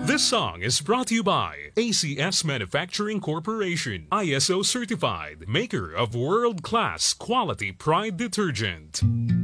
This song is brought to you by ACS Manufacturing Corporation, ISO certified, maker of world-class quality Pride detergent.